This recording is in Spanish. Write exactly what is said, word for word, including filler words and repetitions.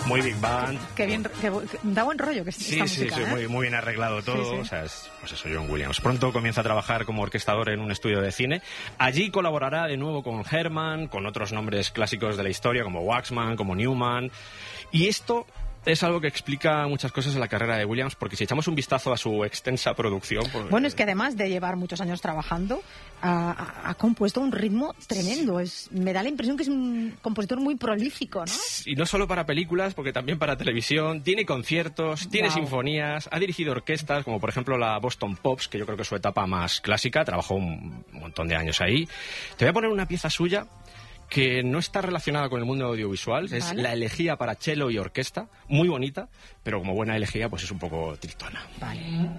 Muy Big Band. Qué bien, que, que da buen rollo que sí, esta sí, música, sí, ¿eh? muy, muy bien arreglado todo. Sí, sí. O sea, es, pues eso, John Williams. Pronto comienza a trabajar como orquestador en un estudio de cine. Allí colaborará de nuevo con Herman, con otros nombres clásicos de la historia, como Waxman, como Newman. Y esto es algo que explica muchas cosas en la carrera de Williams, porque si echamos un vistazo a su extensa producción... Pues, bueno, es que además de llevar muchos años trabajando, ha, ha, ha compuesto un ritmo tremendo. Es, me da la impresión que es un compositor muy prolífico, ¿no? Y no solo para películas, porque también para televisión. Tiene conciertos, tiene Wow. sinfonías, ha dirigido orquestas, como por ejemplo la Boston Pops, que yo creo que es su etapa más clásica. Trabajó un montón de años ahí. Te voy a poner una pieza suya que no está relacionada con el mundo audiovisual, es vale. la elegía para cello y orquesta, muy bonita, pero como buena elegía pues es un poco tristona. Vale.